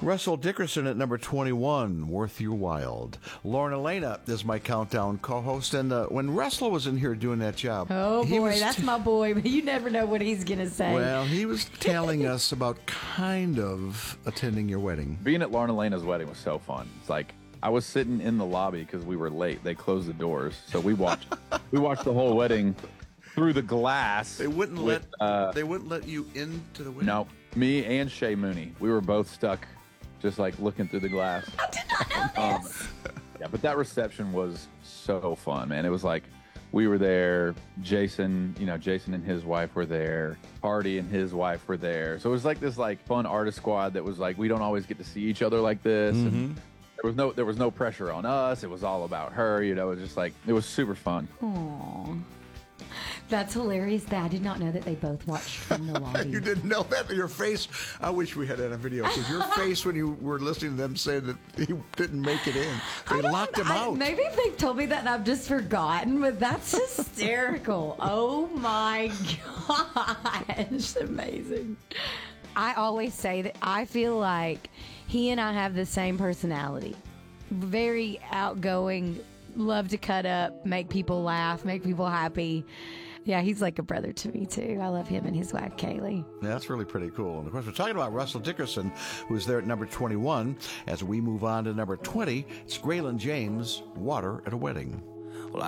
Russell Dickerson at number 21, Worth Your While. Lauren Elena is my countdown co-host, and when Russell was in here doing that job... Oh, boy, that's my boy, but you never know what he's going to say. Well, he was telling us about kind of attending your wedding. Being at Lauren Elena's wedding was so fun. It's like, I was sitting in the lobby because we were late. They closed the doors, so we watched the whole wedding through the glass. They wouldn't let you into the wedding? No, me and Shay Mooney, we were both stuck just like looking through the glass. I did not know this. Yeah, but that reception was so fun, man. It was like we were there. Jason and his wife were there. Hardy and his wife were there. So it was like this like fun artist squad that was like, we don't always get to see each other like this. Mm-hmm. And there was no pressure on us. It was all about her. It was just like, it was super fun. Aww. That's hilarious. I did not know that they both watched from the lobby. You didn't know that? Your face, I wish we had that on video, because your face when you were listening to them say that he didn't make it in. They locked him out. Maybe they've told me that and I've just forgotten, but that's hysterical. Oh my gosh. Amazing. I always say that I feel like he and I have the same personality. Very outgoing, love to cut up, make people laugh, make people happy. Yeah, he's like a brother to me, too. I love him and his wife, Kaylee. Yeah, that's really pretty cool. And, of course, we're talking about Russell Dickerson, who's there at number 21. As we move on to number 20, it's Graylin James, Water at a Wedding. Well,